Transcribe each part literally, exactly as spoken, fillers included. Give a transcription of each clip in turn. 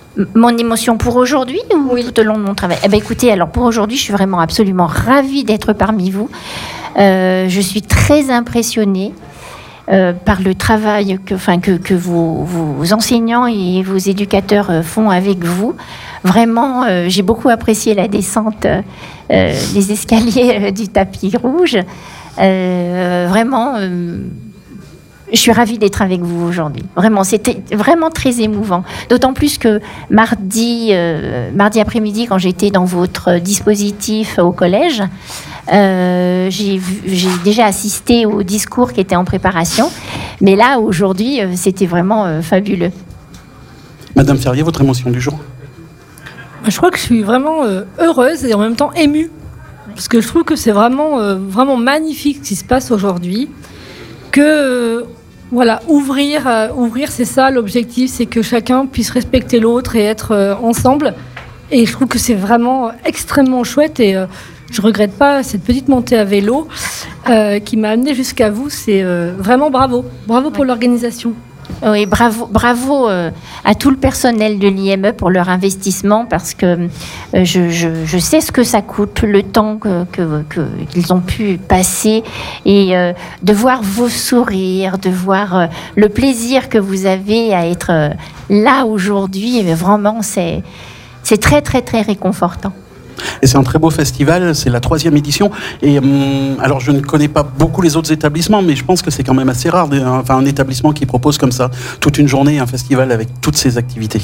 Mon émotion pour aujourd'hui ou oui. tout au long de mon travail? Eh bien, écoutez, alors pour aujourd'hui, je suis vraiment absolument ravie d'être parmi vous. Euh, je suis très impressionnée euh, par le travail que, enfin, que, que vos, vos enseignants et vos éducateurs font avec vous. Vraiment, euh, j'ai beaucoup apprécié la descente euh, des escaliers euh, du tapis rouge. Euh, vraiment... Euh, Je suis ravie d'être avec vous aujourd'hui. Vraiment, c'était vraiment très émouvant. D'autant plus que mardi, euh, mardi après-midi, quand j'étais dans votre dispositif au collège, euh, j'ai, vu, j'ai déjà assisté au discours qui était en préparation. Mais là, aujourd'hui, euh, c'était vraiment euh, fabuleux. Madame Ferrier, votre émotion du jour? Je crois que je suis vraiment euh, heureuse et en même temps émue. Parce que je trouve que c'est vraiment, euh, vraiment magnifique ce qui se passe aujourd'hui. Que... Euh, Voilà, ouvrir, euh, ouvrir, c'est ça l'objectif, c'est que chacun puisse respecter l'autre et être euh, ensemble. Et je trouve que c'est vraiment extrêmement chouette et euh, je regrette pas cette petite montée à vélo euh, qui m'a amenée jusqu'à vous. C'est euh, vraiment bravo, bravo pour l'organisation. Oui, bravo, bravo euh, à tout le personnel de l'I M E pour leur investissement parce que euh, je, je, je sais ce que ça coûte, le temps que, que, que, qu'ils ont pu passer et euh, de voir vos sourires, de voir euh, le plaisir que vous avez à être euh, là aujourd'hui. Vraiment, c'est, c'est très, très, très réconfortant. Et c'est un très beau festival, c'est la troisième édition. Et hum, alors, je ne connais pas beaucoup les autres établissements, mais je pense que c'est quand même assez rare, enfin, un établissement qui propose comme ça toute une journée, un festival avec toutes ces activités.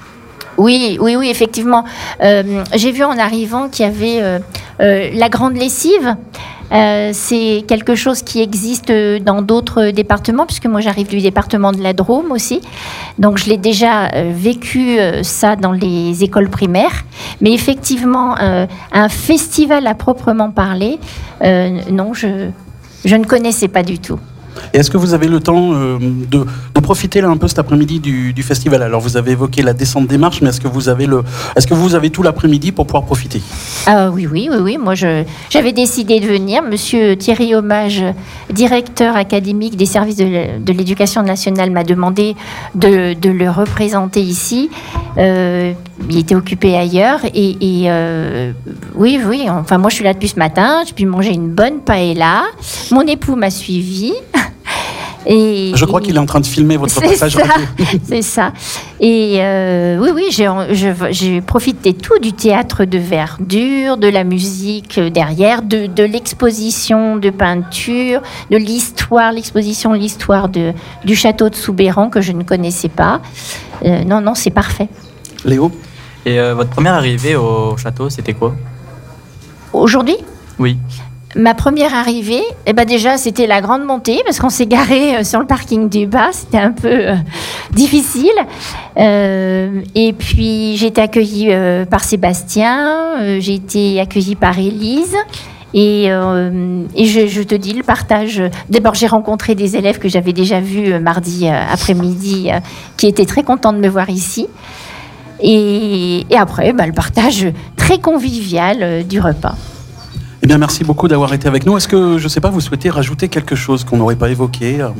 Oui, oui, oui, effectivement. Euh, j'ai vu en arrivant qu'il y avait euh, euh, la grande lessive. Euh, c'est quelque chose qui existe dans d'autres départements, puisque moi j'arrive du département de la Drôme aussi. Donc je l'ai déjà euh, vécu euh, ça dans les écoles primaires. Mais effectivement, euh, un festival à proprement parler, euh, non, je, je ne connaissais pas du tout. Et est-ce que vous avez le temps euh, de, de profiter là un peu cet après-midi du, du festival? Alors vous avez évoqué la descente des marches, mais est-ce que vous avez le, est-ce que vous avez tout l'après-midi pour pouvoir profiter? Ah oui, oui, oui, oui. Moi, je, j'avais décidé de venir. Monsieur Thierry Hommage, directeur académique des services de, de l'éducation nationale, m'a demandé de, de le représenter ici. Euh, il était occupé ailleurs. Et, et euh, oui, oui. Enfin, moi, je suis là depuis ce matin. J'ai pu manger une bonne paella. Mon époux m'a suivi. Et, je crois et, qu'il est en train de filmer votre c'est passage. Ça, c'est ça. Et euh, oui, oui, j'ai, je, j'ai profité tout du théâtre de verdure, de la musique derrière, de, de l'exposition de peinture, de l'histoire, l'exposition de l'histoire de, du château de Soubeyran que je ne connaissais pas. Euh, non, non, c'est parfait. Léo? Et euh, votre première arrivée au château, c'était quoi? Aujourd'hui? Oui. Ma première arrivée, eh ben déjà, c'était la grande montée, parce qu'on s'est garé sur le parking du bas. C'était un peu euh, difficile. Euh, et puis, j'ai été accueillie euh, par Sébastien. Euh, j'ai été accueillie par Élise. Et, euh, et je, je te dis, le partage... D'abord, j'ai rencontré des élèves que j'avais déjà vus euh, mardi euh, après-midi, euh, qui étaient très contents de me voir ici. Et, et après, bah, le partage très convivial euh, du repas. Eh bien, merci beaucoup d'avoir été avec nous. Est-ce que, je ne sais pas, vous souhaitez rajouter quelque chose qu'on n'aurait pas évoqué? euh,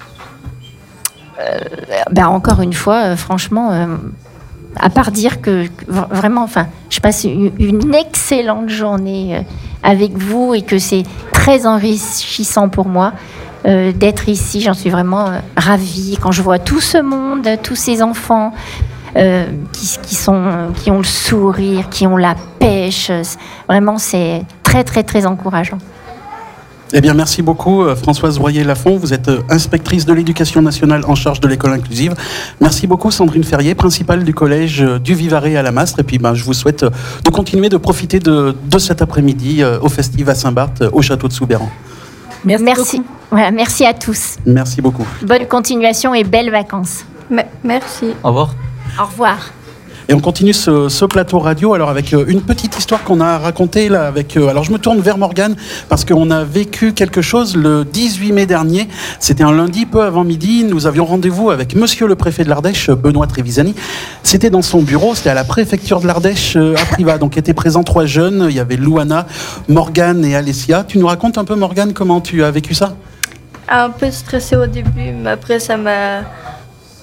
ben Encore une fois, euh, franchement, euh, à part dire que, que vraiment, enfin, je passe une, une excellente journée euh, avec vous et que c'est très enrichissant pour moi euh, d'être ici. J'en suis vraiment euh, ravie. Quand je vois tout ce monde, tous ces enfants... Euh, qui, qui, sont, qui ont le sourire, qui ont la pêche. Vraiment, c'est très, très, très encourageant. Eh bien, merci beaucoup, Françoise Royer-Lafont. Vous êtes inspectrice de l'éducation nationale en charge de l'école inclusive. Merci beaucoup, Sandrine Ferrier, principale du collège du Vivarais à la Mastre. Et puis, ben, je vous souhaite de continuer de profiter de, de cet après-midi au Festive à Saint-Barth, au château de Soubeyran. Merci. Merci. Voilà, merci à tous. Merci beaucoup. Bonne continuation et belles vacances. M- merci. Au revoir. Au revoir. Et on continue ce, ce plateau radio alors avec une petite histoire qu'on a racontée là avec. Alors je me tourne vers Morgane parce qu'on a vécu quelque chose le dix-huit mai dernier. C'était un lundi peu avant midi. Nous avions rendez-vous avec Monsieur le préfet de l'Ardèche, Benoît Trevisani. C'était dans son bureau. C'était à la préfecture de l'Ardèche à Privas. Donc étaient présents trois jeunes. Il y avait Louana, Morgane et Alessia. Tu nous racontes un peu, Morgane, comment tu as vécu ça? Un peu stressée au début, mais après ça m'a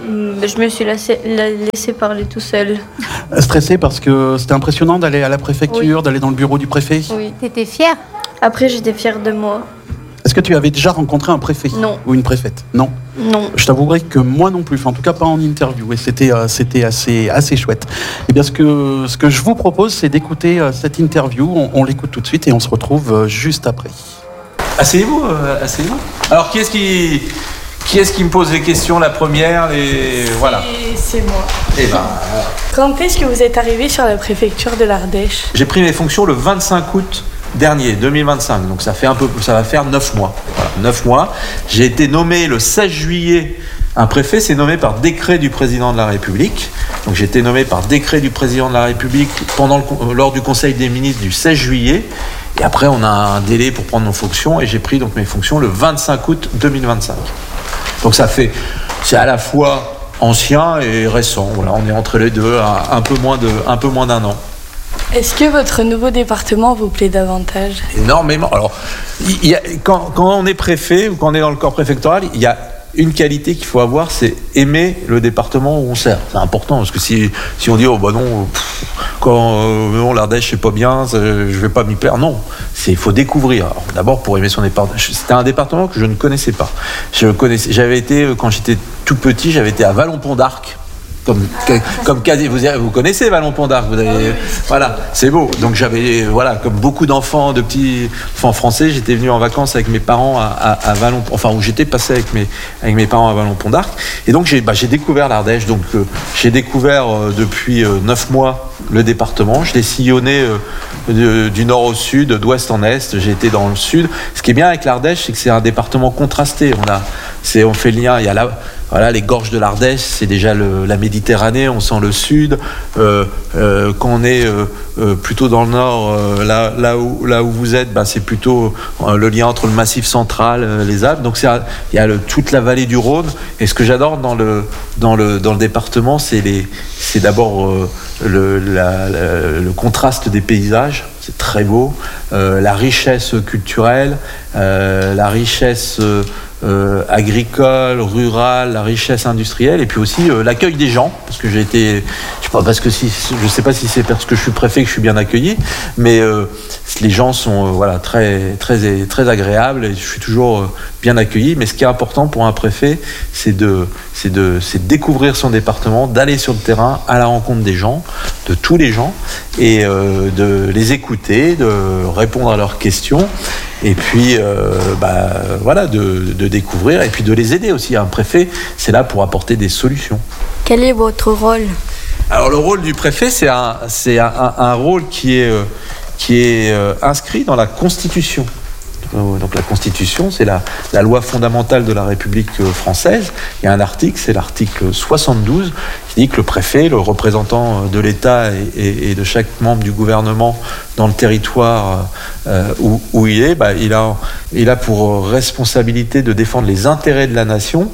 Je me suis laissé, laissé parler tout seul. Stressé parce que c'était impressionnant d'aller à la préfecture, oui. d'aller dans le bureau du préfet. Oui. T'étais fière? Après, j'étais fière de moi. Est-ce que tu avais déjà rencontré un préfet? Non. Ou une préfète? Non. Non. Je t'avouerai que moi non plus, enfin, en tout cas pas en interview, et c'était, euh, c'était assez, assez chouette. Et bien ce que, ce que je vous propose, c'est d'écouter euh, cette interview. On, on l'écoute tout de suite et on se retrouve euh, juste après. Asseyez-vous, euh, asseyez-vous. Alors qui est-ce qui, qui est-ce qui me pose les questions? La première, les voilà. Et c'est moi. Et ben. Quand est-ce que vous êtes arrivé sur la préfecture de l'Ardèche? J'ai pris mes fonctions le vingt-cinq août dernier, deux mille vingt-cinq. Donc ça fait un peu, ça va faire neuf mois. Voilà, neuf mois. J'ai été nommé le seize juillet. Un préfet, c'est nommé par décret du président de la République. Donc j'ai été nommé par décret du président de la République pendant le, lors du Conseil des ministres du seize juillet. Et après, on a un délai pour prendre nos fonctions. Et j'ai pris donc mes fonctions le vingt-cinq août deux mille vingt-cinq. Donc ça fait, c'est à la fois ancien et récent. Voilà, on est entre les deux, à un peu moins de, un peu moins d'un an. Est-ce que votre nouveau département vous plaît davantage? Énormément. Alors, il y a, quand, quand on est préfet ou quand on est dans le corps préfectoral, il y a une qualité qu'il faut avoir, c'est aimer le département où on sert. C'est important, parce que si, si on dit, oh bah non, pff, quand euh, non, l'Ardèche, c'est pas bien, je vais pas m'y plaire. Non, il faut découvrir. Alors, d'abord, pour aimer son département. C'était un département que je ne connaissais pas. Je connaissais, j'avais été, quand j'étais tout petit, j'avais été à Vallon-Pont d'Arc. Comme, comme vous, vous connaissez Vallon-Pont d'Arc, vous avez, voilà, c'est beau. Donc j'avais, voilà, comme beaucoup d'enfants, de petits enfants français, j'étais venu en vacances avec mes parents à, à, à Vallon, enfin où j'étais passé avec mes, avec mes parents à Vallon-Pont d'Arc. Et donc j'ai, bah, j'ai découvert l'Ardèche. Donc euh, j'ai découvert euh, depuis euh, neuf mois le département. Je l'ai sillonné euh, de, du nord au sud, d'ouest en est. J'ai été dans le sud. Ce qui est bien avec l'Ardèche, c'est que c'est un département contrasté. On a, c'est, on fait le lien. Il y a là. Voilà, les gorges de l'Ardèche, c'est déjà le, la Méditerranée, on sent le sud. Euh, euh, quand on est euh, euh, plutôt dans le nord, euh, là, là, où, là où vous êtes, bah, c'est plutôt euh, le lien entre le Massif central, euh, les Alpes. Donc c'est, il y a le, toute la vallée du Rhône. Et ce que j'adore dans le, dans le, dans le département, c'est, les, c'est d'abord euh, le, la, la, le contraste des paysages. C'est très beau. Euh, la richesse culturelle, euh, la richesse... Euh, Euh, agricole, rural, la richesse industrielle, et puis aussi euh, l'accueil des gens, parce que j'ai été, je sais pas, parce que si, je sais pas si c'est parce que je suis préfet que je suis bien accueilli, mais euh, les gens sont euh, voilà très très très agréables et je suis toujours euh, bien accueilli. Mais ce qui est important pour un préfet, c'est de c'est de c'est de découvrir son département, d'aller sur le terrain à la rencontre des gens, de tous les gens, et euh, de les écouter, de répondre à leurs questions. Et puis, euh, bah, voilà, de, de découvrir et puis de les aider aussi. Un préfet, c'est là pour apporter des solutions. Quel est votre rôle? Alors, le rôle du préfet, c'est un, c'est un, un, un rôle qui est, euh, qui est euh, inscrit dans la Constitution. Donc la Constitution, c'est la, la loi fondamentale de la République française. Il y a un article, c'est l'article soixante-douze, qui dit que le préfet, le représentant de l'État et, et, et de chaque membre du gouvernement dans le territoire euh, où, où il est, bah, il a, il a pour responsabilité de défendre les intérêts de la nation,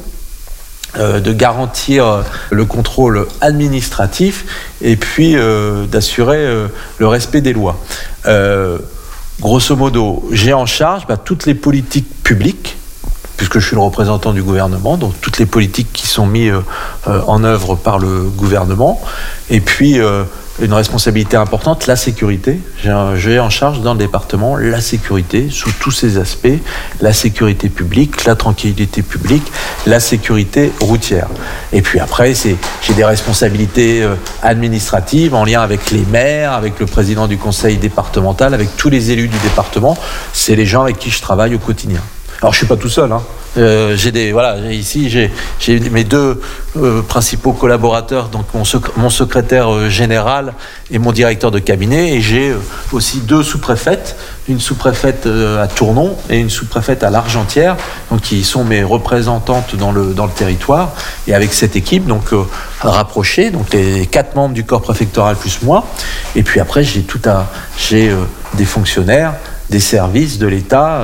euh, de garantir le contrôle administratif et puis euh, d'assurer euh, le respect des lois. Euh, Grosso modo, j'ai en charge bah, toutes les politiques publiques, puisque je suis le représentant du gouvernement, donc toutes les politiques qui sont mises euh, en œuvre par le gouvernement. Et puis, euh, une responsabilité importante, la sécurité. J'ai, j'ai en charge dans le département la sécurité, sous tous ses aspects, la sécurité publique, la tranquillité publique, la sécurité routière. Et puis après, c'est, j'ai des responsabilités euh, administratives en lien avec les maires, avec le président du conseil départemental, avec tous les élus du département. C'est les gens avec qui je travaille au quotidien. Alors je suis pas tout seul, hein. Euh, j'ai des voilà ici j'ai j'ai mes deux euh, principaux collaborateurs, donc mon, sec- mon secrétaire euh, général et mon directeur de cabinet, et j'ai euh, aussi deux sous-préfètes, une sous-préfète euh, à Tournon et une sous-préfète à l'Argentière, donc qui sont mes représentantes dans le dans le territoire. Et avec cette équipe donc euh, rapprochée, donc les quatre membres du corps préfectoral plus moi, et puis après j'ai tout à j'ai euh, des fonctionnaires, des services de l'État. Euh,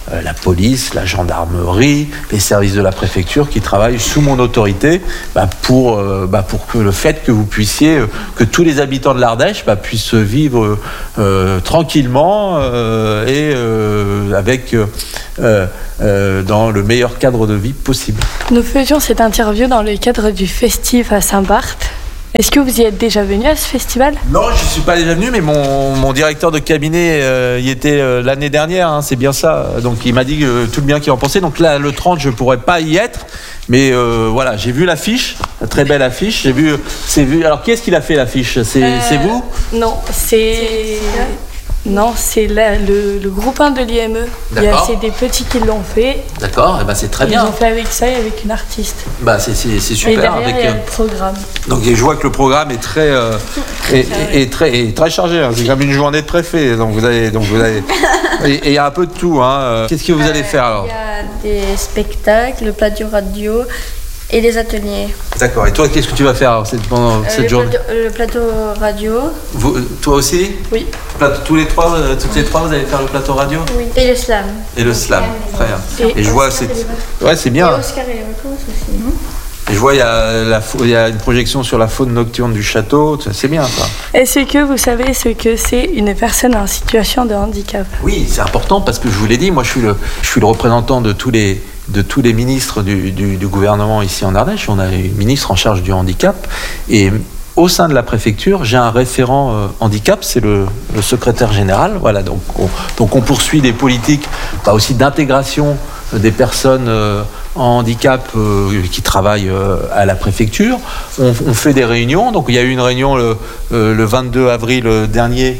euh, la police, la gendarmerie, les services de la préfecture qui travaillent sous mon autorité bah, pour, euh, bah, pour que le fait que vous puissiez, euh, que tous les habitants de l'Ardèche bah, puissent vivre euh, tranquillement euh, et euh, avec euh, euh, dans le meilleur cadre de vie possible. Nous faisions cette interview dans le cadre du festif à Saint-Barth. Est-ce que vous y êtes déjà venu à ce festival ? Non, je ne suis pas déjà venu, mais mon, mon directeur de cabinet euh, y était euh, l'année dernière, hein, c'est bien ça. Donc il m'a dit euh, tout le bien qu'il en pensait. Donc là, le trente, je ne pourrais pas y être. Mais euh, voilà, j'ai vu l'affiche, la très belle affiche. J'ai vu, c'est vu. Alors qui est-ce qui l'a fait l'affiche ? C'est, euh, c'est vous ? Non, c'est... Non, c'est la, le, le groupe un de l'I M E. Il y a, c'est des petits qui l'ont fait. D'accord, et ben c'est très Ils bien. Ils ont fait avec ça et avec une artiste. Bah c'est, c'est, c'est super. Et derrière, avec, il y a le programme. Donc je vois que le programme est très, euh, est, est, est très, est très chargé. Hein. C'est comme une journée de préfet. Donc vous avez, donc vous avez, et il y a un peu de tout. Hein. Qu'est-ce que vous allez faire alors ? Il y a des spectacles, le plateau radio et des ateliers. D'accord. Et toi, qu'est-ce que tu vas faire alors, pendant euh, cette le journée ? plateau, Le plateau radio. Vous, toi aussi ? Oui. Plateau, tous les trois, euh, toutes les trois, vous allez faire le plateau radio ? Oui. Et le slam. Et le slam, très bien. Et, et je vois, c'est, ouais, c'est bien. Et Oscar et les vacances aussi. Et je vois, il y a la, il y a une projection sur la faune nocturne du château. C'est bien ça. Est-ce que vous savez ce que c'est une personne en situation de handicap ? Oui, c'est important parce que je vous l'ai dit, moi je suis le, je suis le représentant de tous les de tous les ministres du, du, du gouvernement ici en Ardèche. On a une ministre en charge du handicap et au sein de la préfecture, j'ai un référent euh, handicap, c'est le, le secrétaire général. Voilà, donc on, donc on poursuit des politiques bah aussi d'intégration euh, des personnes euh, en handicap euh, qui travaillent euh, à la préfecture. On, on fait des réunions. Donc il y a eu une réunion le, euh, le vingt-deux avril dernier.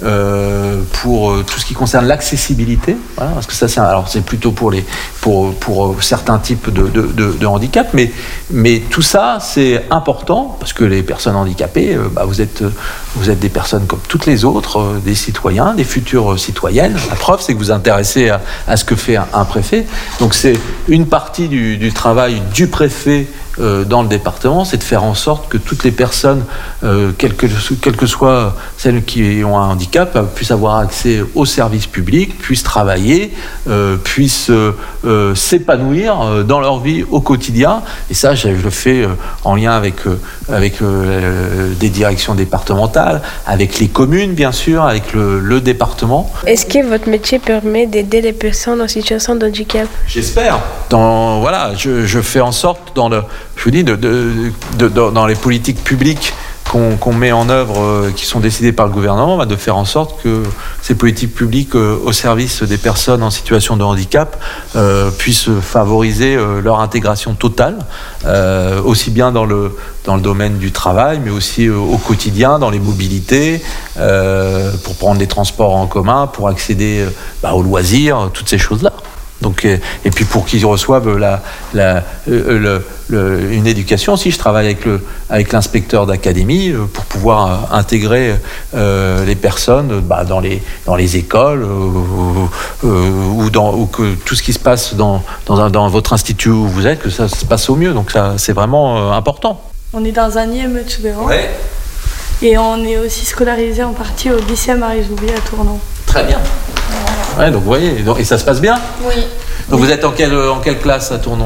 Euh, pour euh, tout ce qui concerne l'accessibilité, voilà, parce que ça c'est un, alors c'est plutôt pour les pour pour euh, certains types de, de, de, de handicap, mais mais tout ça c'est important parce que les personnes handicapées, euh, bah, vous êtes vous êtes des personnes comme toutes les autres, euh, des citoyens, des futures citoyennes. La preuve c'est que vous vous intéressez à, à ce que fait un, un préfet. Donc c'est une partie du, du travail du préfet Euh, dans le département, c'est de faire en sorte que toutes les personnes, euh, quelles que, quelles que soient celles qui ont un handicap, euh, puissent avoir accès aux services publics, puissent travailler, euh, puissent euh, euh, s'épanouir euh, dans leur vie au quotidien. Et ça, je le fais euh, en lien avec, euh, avec euh, des directions départementales, avec les communes, bien sûr, avec le, le département. Est-ce que votre métier permet d'aider les personnes en situation de handicap ? J'espère. Dans, voilà, je, je fais en sorte, dans le, je vous dis, de, de, de, de, dans les politiques publiques qu'on, qu'on met en œuvre, euh, qui sont décidées par le gouvernement, bah, de faire en sorte que ces politiques publiques euh, au service des personnes en situation de handicap euh, puissent favoriser euh, leur intégration totale, euh, aussi bien dans le, dans le domaine du travail, mais aussi euh, au quotidien, dans les mobilités, euh, pour prendre les transports en commun, pour accéder euh, bah, aux loisirs, toutes ces choses-là. Donc, et, et puis pour qu'ils reçoivent la, la, le, le, le, une éducation aussi, je travaille avec, le, avec l'inspecteur d'académie pour pouvoir euh, intégrer euh, les personnes bah, dans, les, dans les écoles euh, euh, ou, dans, ou que tout ce qui se passe dans, dans, un, dans votre institut où vous êtes, que ça se passe au mieux. Donc ça, c'est vraiment euh, important. On est dans un I M E de Soubeyran. Ouais. Et on est aussi scolarisé en partie au lycée Marie-Jouvet à Tournon. Très bien. Ouais, donc vous voyez, et ça se passe bien ? Oui. Donc vous êtes en quelle, en quelle classe à Tournon ?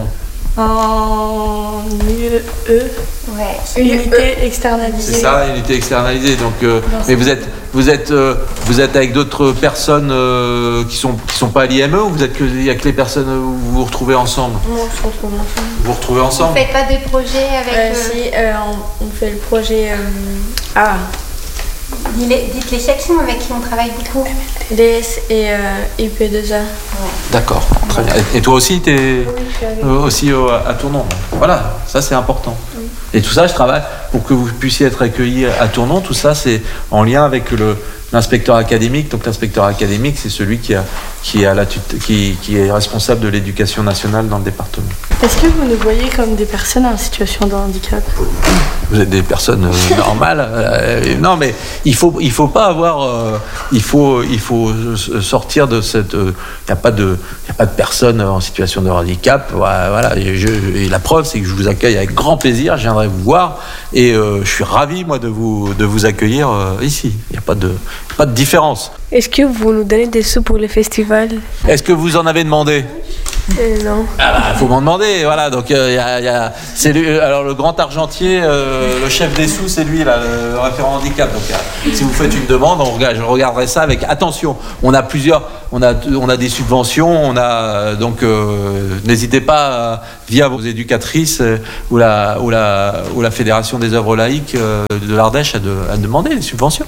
En U E. Ouais. Unité externalisée. C'est ça, unité externalisée. Donc, euh, mais vous êtes, vous êtes, euh, vous êtes avec d'autres personnes euh, qui sont, qui sont pas à l'I M E ou vous êtes que, il y a que les personnes où vous vous retrouvez ensemble ? On se retrouve ensemble. Vous vous retrouvez ensemble ? Vous faites pas des projets avec... Euh, euh, si, euh, on, on fait le projet... Euh, ah Dites-les, dites les sections avec qui on travaille beaucoup. D S et euh, I P deux A. Ouais. D'accord, très bien. Et toi aussi, tu es Oui, je suis avec. euh, aussi euh, à Tournon. Voilà, ça c'est important. Oui. Et tout ça, je travaille pour que vous puissiez être accueillis à Tournon. Tout ça, c'est en lien avec le, l'inspecteur académique. Donc l'inspecteur académique, c'est celui qui, a, qui, a la tut- qui, qui est responsable de l'éducation nationale dans le département. Est-ce que vous nous voyez comme des personnes en situation de handicap ? Vous êtes des personnes euh, normales. Euh, non, mais il faut, il faut pas avoir. Euh, il faut, il faut sortir de cette. Il euh, n'y a pas de, il y a pas de personnes en situation de handicap. Voilà. Et, je, et la preuve, c'est que je vous accueille avec grand plaisir. Je viendrai vous voir et euh, je suis ravi moi de vous, de vous accueillir euh, ici. Il n'y a pas de, pas de différence. Est-ce que vous nous donnez des sous pour le festival? Est-ce que vous en avez demandé? euh, Non. Ah bah, faut m'en demander, voilà. Donc, euh, y a, y a, c'est lui, alors le grand argentier, euh, le chef des sous, c'est lui, là, le référent handicap. Donc, euh, si vous faites une demande, on regarde, je regarderai ça avec attention. On a plusieurs, on a, on a des subventions, on a donc euh, n'hésitez pas euh, via vos éducatrices euh, ou la ou la ou la fédération des œuvres laïques euh, de l'Ardèche à, de, à demander des subventions.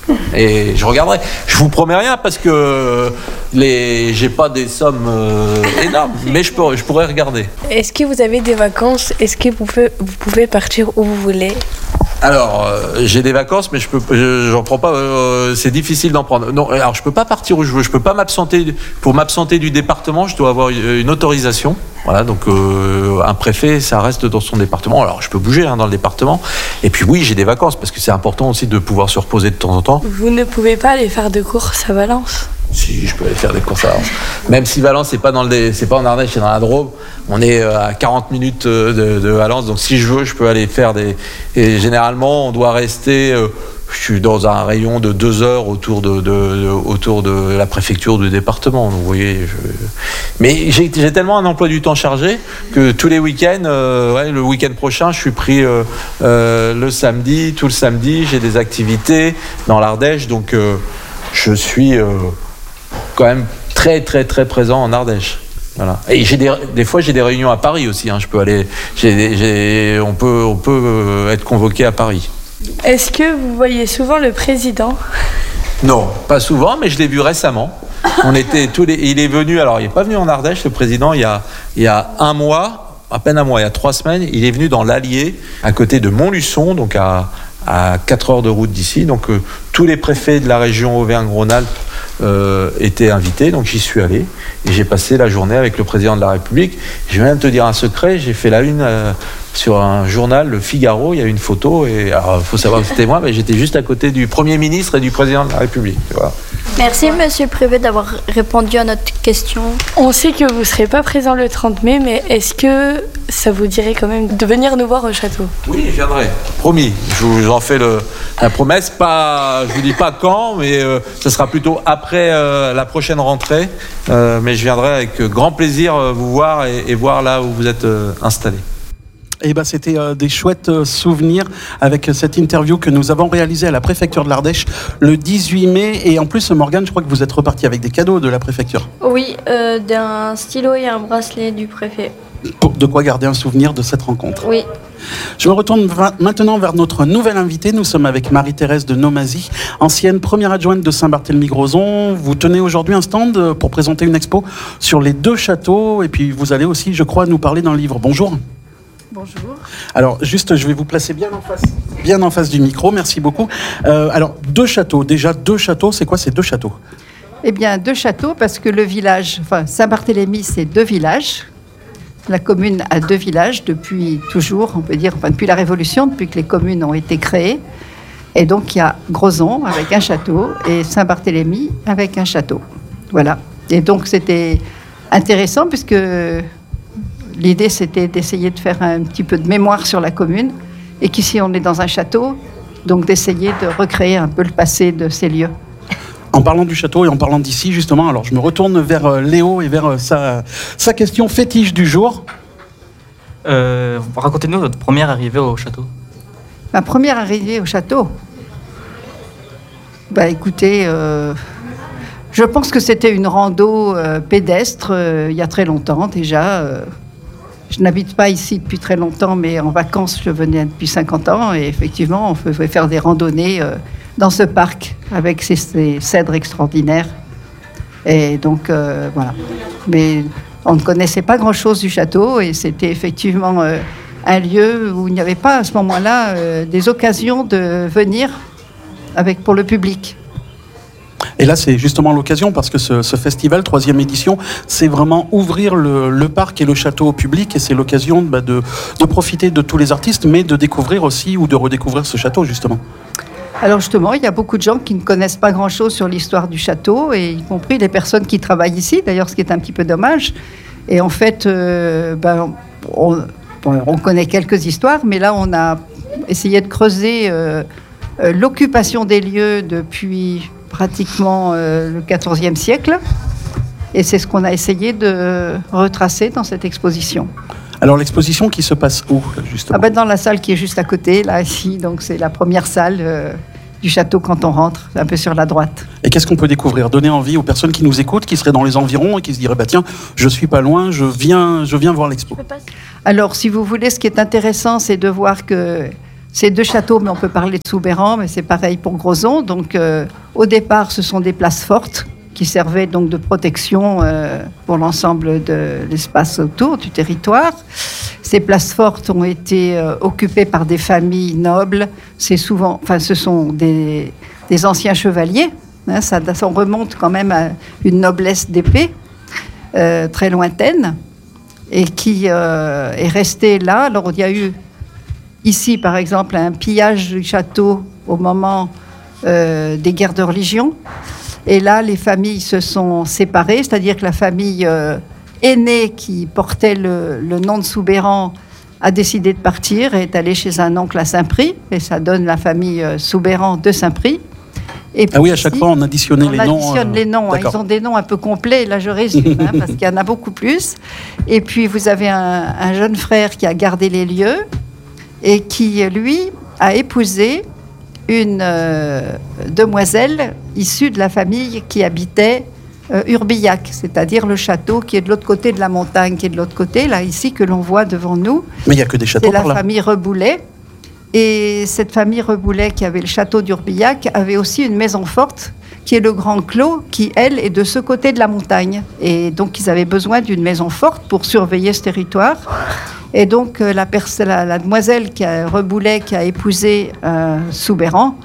Et je regarderai. Je vous promets rien parce que les, j'ai pas des sommes euh, énormes, mais je, peux, je pourrais regarder. Est-ce que vous avez des vacances? Est-ce que vous pouvez, vous pouvez partir où vous voulez? Alors, euh, j'ai des vacances, mais je peux, je, j'en prends pas. Euh, c'est difficile d'en prendre. Non, alors je peux pas partir où je veux. Je peux pas m'absenter. Pour m'absenter du département, je dois avoir une autorisation. Voilà, donc euh, un préfet, ça reste dans son département. Alors je peux bouger hein, dans le département. Et puis oui, j'ai des vacances parce que c'est important aussi de pouvoir se reposer de temps en temps. Vous ne pouvez pas aller faire de courses à Valence? Si, je peux aller faire des courses à Valence. Même si Valence, c'est pas dans le, c'est pas en Ardèche, c'est dans la Drôme. On est à quarante minutes de, de Valence, donc si je veux, je peux aller faire des. Et généralement, on doit rester. Euh, je suis dans un rayon de deux heures autour de, de, de autour de la préfecture du département. Donc, vous voyez, je... mais j'ai, j'ai tellement un emploi du temps chargé que tous les week-ends, euh, ouais, le week-end prochain, je suis pris euh, euh, le samedi, tout le samedi, j'ai des activités dans l'Ardèche, donc euh, je suis euh, quand même très très très présent en Ardèche. Voilà. Et j'ai des, des fois j'ai des réunions à Paris aussi. Hein. Je peux aller, j'ai, j'ai, on peut on peut être convoqué à Paris. Est-ce que vous voyez souvent le président? Non, pas souvent, mais je l'ai vu récemment. On était tous les, il est venu, alors il n'est pas venu en Ardèche, le président, il y a, il y a un mois, à peine un mois, il y a trois semaines, il est venu dans l'Allier, à côté de Montluçon, donc à, à quatre heures de route d'ici. Donc euh, tous les préfets de la région Auvergne-Rhône-Alpes euh, étaient invités, donc j'y suis allé. Et j'ai passé la journée avec le président de la République. Je vais même te dire un secret, j'ai fait la une... Euh, sur un journal, le Figaro, il y a une photo, et alors il faut savoir que c'était moi, mais j'étais juste à côté du Premier ministre et du Président de la République. Voilà. Merci Monsieur le Préfet d'avoir répondu à notre question. On sait que vous ne serez pas présent le trente mai, mais est-ce que ça vous dirait quand même de venir nous voir au château? Oui, je viendrai, promis, je vous en fais le, la promesse, pas, je ne vous dis pas quand, mais euh, ce sera plutôt après euh, la prochaine rentrée, euh, mais je viendrai avec grand plaisir euh, vous voir et, et voir là où vous êtes euh, installés. Et ben, c'était euh, des chouettes euh, souvenirs avec euh, cette interview que nous avons réalisée à la préfecture de l'Ardèche le dix-huit mai. Et en plus, Morgane, je crois que vous êtes reparti avec des cadeaux de la préfecture. Oui, euh, d'un stylo et un bracelet du préfet. Pour de quoi garder un souvenir de cette rencontre. Oui. Je me retourne va- maintenant vers notre nouvelle invitée. Nous sommes avec Marie-Thérèse de Nomazy, ancienne première adjointe de Saint-Barthélemy-Grozon. Vous tenez aujourd'hui un stand pour présenter une expo sur les deux châteaux. Et puis vous allez aussi, je crois, nous parler d'un livre. Bonjour. Bonjour. Alors, juste, je vais vous placer bien en face, bien en face du micro. Merci beaucoup. Euh, alors, deux châteaux. Déjà, deux châteaux. C'est quoi ces deux châteaux? Eh bien, deux châteaux parce que le village, enfin, Saint-Barthélemy, c'est deux villages. La commune a deux villages depuis toujours, on peut dire, enfin, depuis la Révolution, depuis que les communes ont été créées. Et donc, il y a Grozon avec un château et Saint-Barthélemy avec un château. Voilà. Et donc, c'était intéressant puisque l'idée, c'était d'essayer de faire un petit peu de mémoire sur la commune et qu'ici, on est dans un château, donc d'essayer de recréer un peu le passé de ces lieux. En parlant du château et en parlant d'ici, justement, alors je me retourne vers euh, Léo et vers euh, sa, sa question fétiche du jour. Euh, racontez-nous votre première arrivée au château. Ma première arrivée au château? Bah écoutez, euh, je pense que c'était une rando euh, pédestre euh, il y a très longtemps déjà. Euh, je n'habite pas ici depuis très longtemps, mais en vacances, je venais depuis cinquante ans. Et effectivement, on pouvait faire des randonnées euh, dans ce parc avec ces, ces cèdres extraordinaires. Et donc, euh, voilà. Mais on ne connaissait pas grand-chose du château et c'était effectivement euh, un lieu où il n'y avait pas à ce moment-là euh, des occasions de venir avec, pour le public. Et là, c'est justement l'occasion parce que ce, ce festival, troisième édition, c'est vraiment ouvrir le, le parc et le château au public et c'est l'occasion bah, de, de profiter de tous les artistes, mais de découvrir aussi ou de redécouvrir ce château, justement. Alors justement, il y a beaucoup de gens qui ne connaissent pas grand-chose sur l'histoire du château, et y compris les personnes qui travaillent ici, d'ailleurs, ce qui est un petit peu dommage. Et en fait, euh, ben, on, on connaît quelques histoires, mais là, on a essayé de creuser euh, euh, l'occupation des lieux depuis pratiquement euh, le quatorzième siècle. Et c'est ce qu'on a essayé de retracer dans cette exposition. Alors l'exposition qui se passe où, justement ? Ah ben, dans la salle qui est juste à côté, là, ici. Donc c'est la première salle euh, du château quand on rentre, un peu sur la droite. Et qu'est-ce qu'on peut découvrir ? Donner envie aux personnes qui nous écoutent, qui seraient dans les environs et qui se diraient bah, « Tiens, je suis pas loin, je viens, je viens voir l'expo ». Alors, si vous voulez, ce qui est intéressant, c'est de voir que c'est deux châteaux, mais on peut parler de Soubeyran, mais c'est pareil pour Grozon. Donc, euh, au départ, ce sont des places fortes qui servaient donc de protection euh, pour l'ensemble de l'espace autour du territoire. Ces places fortes ont été euh, occupées par des familles nobles. C'est souvent, enfin, ce sont des, des anciens chevaliers. Hein, ça, ça remonte quand même à une noblesse d'épée euh, très lointaine et qui euh, est restée là. Alors, il y a eu ici, par exemple, un pillage du château au moment euh, des guerres de religion. Et là, les familles se sont séparées, c'est-à-dire que la famille euh, aînée qui portait le, le nom de Soubeyran a décidé de partir et est allée chez un oncle à Saint-Prix. Et ça donne la famille euh, Soubeyran de Saint-Prix. Et ah oui, à chaque fois, on additionnait on les noms. On additionne euh... les noms. Hein, ils ont des noms un peu complets. Là, je résume, hein, parce qu'il y en a beaucoup plus. Et puis, vous avez un, un jeune frère qui a gardé les lieux et qui, lui, a épousé une euh, demoiselle issue de la famille qui habitait euh, Urbillac, c'est-à-dire le château qui est de l'autre côté de la montagne, qui est de l'autre côté, là, ici, que l'on voit devant nous. Mais il n'y a que des châteaux par là. C'est la là. famille Reboulet. Et cette famille Reboulet, qui avait le château d'Urbillac, avait aussi une maison forte, qui est le Grand Clos, qui, elle, est de ce côté de la montagne. Et donc, ils avaient besoin d'une maison forte pour surveiller ce territoire. Et donc, la, pers- la, la demoiselle qui a, Reboulet, qui a épousé euh, Soubeyran,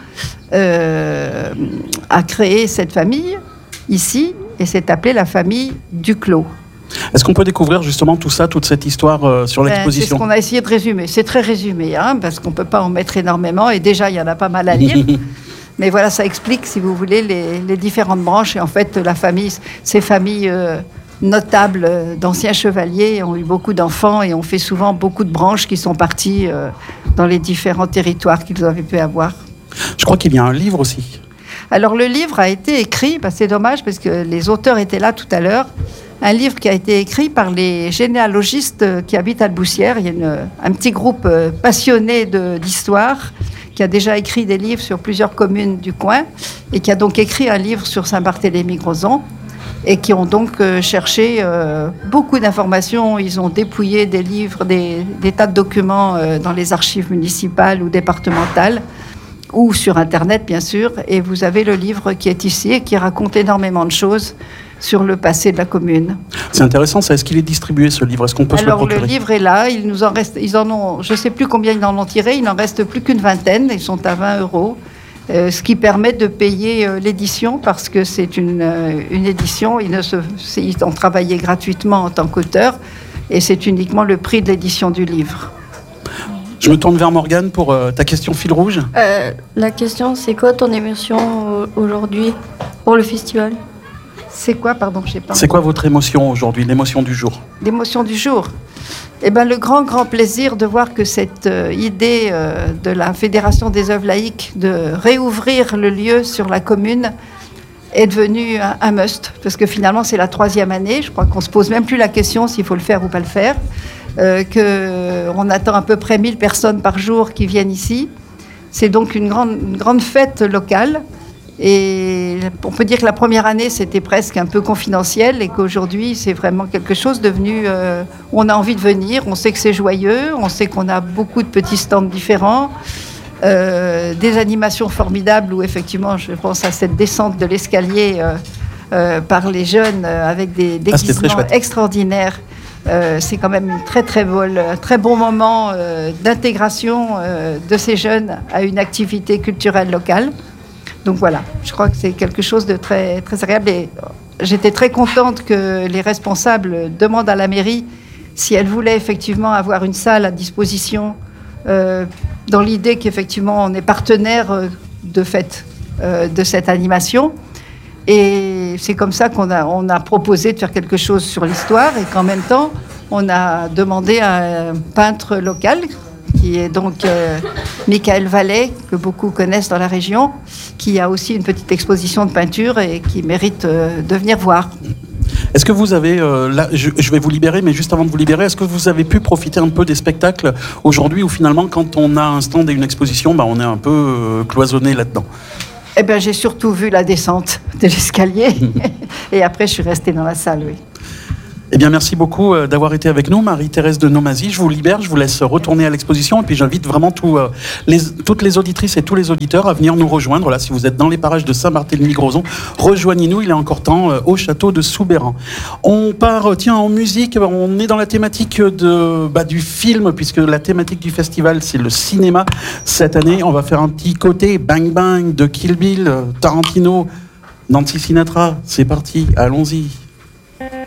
euh, a créé cette famille, ici, et s'est appelée la famille Duclos. Est-ce qu'on peut découvrir justement tout ça, toute cette histoire euh, sur Ben, l'exposition ? c'est ce qu'on a essayé de résumer. C'est très résumé, hein, parce qu'on ne peut pas en mettre énormément, et déjà, il y en a pas mal à lire. Mais voilà, ça explique, si vous voulez, les, les différentes branches. Et en fait, la famille, ces familles euh, notables euh, d'anciens chevaliers ont eu beaucoup d'enfants et ont fait souvent beaucoup de branches qui sont parties euh, dans les différents territoires qu'ils avaient pu avoir. Je crois qu'il y a un livre aussi. Alors, le livre a été écrit, ben, c'est dommage parce que les auteurs étaient là tout à l'heure. Un livre qui a été écrit par les généalogistes qui habitent à Alboussière. Il y a une, un petit groupe euh, passionné de, d'histoire qui a déjà écrit des livres sur plusieurs communes du coin et qui a donc écrit un livre sur Saint-Barthélemy-Grozon et qui ont donc euh, cherché euh, beaucoup d'informations. Ils ont dépouillé des livres, des, des tas de documents euh, dans les archives municipales ou départementales ou sur Internet, bien sûr. Et vous avez le livre qui est ici et qui raconte énormément de choses sur le passé de la commune. C'est intéressant, ça. Est-ce qu'il est distribué, ce livre ? Est-ce qu'on peut Alors, se le procurer ? Alors, le livre est là. Il nous en reste, ils en ont, je ne sais plus combien ils en ont tiré. Il n'en reste plus qu'une vingtaine. Ils sont à vingt euros. Euh, ce qui permet de payer euh, l'édition parce que c'est une, euh, une édition. Ils, ne se, ils ont travaillé gratuitement en tant qu'auteur. Et c'est uniquement le prix de l'édition du livre. Je me tourne vers Morgane pour euh, ta question fil rouge. Euh, la question, c'est quoi ton émotion aujourd'hui pour le festival ? C'est quoi, pardon, je sais pas. C'est quoi votre émotion aujourd'hui, l'émotion du jour ? L'émotion du jour. Eh ben, le grand, grand plaisir de voir que cette euh, idée euh, de la Fédération des œuvres laïques de réouvrir le lieu sur la commune est devenue un, un must. Parce que finalement, c'est la troisième année. Je crois qu'on ne se pose même plus la question s'il faut le faire ou pas le faire. Euh, qu'on attend à peu près mille personnes par jour qui viennent ici. C'est donc une grande, une grande fête locale. Et on peut dire que la première année, c'était presque un peu confidentiel et qu'aujourd'hui, c'est vraiment quelque chose devenu euh, où on a envie de venir. On sait que c'est joyeux, on sait qu'on a beaucoup de petits stands différents, euh, des animations formidables où effectivement, je pense à cette descente de l'escalier euh, euh, par les jeunes euh, avec des déguisements ah, extraordinaires. Euh, c'est quand même un très, très, beau, très bon moment euh, d'intégration euh, de ces jeunes à une activité culturelle locale. Donc voilà, je crois que c'est quelque chose de très, très agréable. Et j'étais très contente que les responsables demandent à la mairie si elle voulait effectivement avoir une salle à disposition euh, dans l'idée qu'effectivement on est partenaire euh, de fait euh, de cette animation. Et c'est comme ça qu'on a, on a proposé de faire quelque chose sur l'histoire et qu'en même temps, on a demandé à un peintre local qui est donc euh, Michael Vallet, que beaucoup connaissent dans la région, qui a aussi une petite exposition de peinture et qui mérite euh, de venir voir. Est-ce que vous avez, euh, là, je, je vais vous libérer, mais juste avant de vous libérer, est-ce que vous avez pu profiter un peu des spectacles aujourd'hui, où finalement, quand on a un stand et une exposition, bah, on est un peu euh, cloisonné là-dedans? Eh bien, j'ai surtout vu la descente de l'escalier, et après, je suis restée dans la salle, oui. Eh bien, merci beaucoup d'avoir été avec nous, Marie-Thérèse de Nomazy. Je vous libère, je vous laisse retourner à l'exposition. Et puis, j'invite vraiment tout, euh, les, toutes les auditrices et tous les auditeurs à venir nous rejoindre. Là, si vous êtes dans les parages de Saint-Barthélemy-Grozon, rejoignez-nous. Il est encore temps euh, au château de Soubeyran. On part, tiens, en musique. On est dans la thématique de, bah, du film, puisque la thématique du festival, c'est le cinéma. Cette année, on va faire un petit côté Bang Bang de Kill Bill, Tarantino, Nancy Sinatra. C'est parti, allons-y.